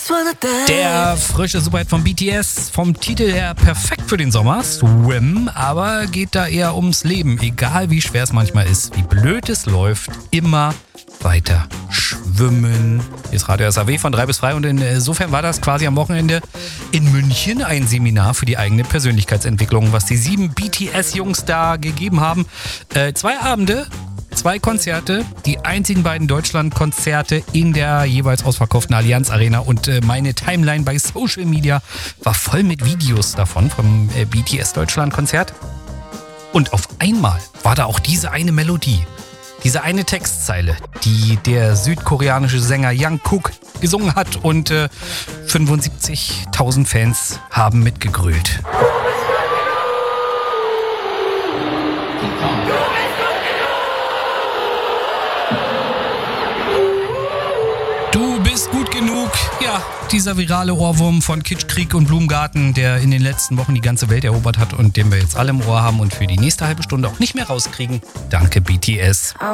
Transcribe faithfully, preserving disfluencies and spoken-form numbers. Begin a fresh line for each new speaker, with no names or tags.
Der frische Superhit von B T S, vom Titel her perfekt für den Sommer, Swim, aber geht da eher ums Leben, egal wie schwer es manchmal ist, wie blöd es läuft, immer weiter schwimmen. Hier ist Radio S A W von drei bis frei und insofern war das quasi am Wochenende in München ein Seminar für die eigene Persönlichkeitsentwicklung, was die sieben B T S-Jungs da gegeben haben. Äh, zwei Abende, zwei Konzerte, die einzigen beiden Deutschland-Konzerte in der jeweils ausverkauften Allianz Arena und äh, meine Timeline bei Social Media war voll mit Videos davon, vom äh, B T S Deutschland-Konzert. Und auf einmal war da auch diese eine Melodie. Diese eine Textzeile, die der südkoreanische Sänger Jungkook gesungen hat und äh, fünfundsiebzigtausend Fans haben mitgegrölt. Du bist gut genug. Ja, dieser virale Ohrwurm von Kitsch, Krieg und Blumengarten, der in den letzten Wochen die ganze Welt erobert hat und den wir jetzt alle im Ohr haben und für die nächste halbe Stunde auch nicht mehr rauskriegen. Danke, B T S.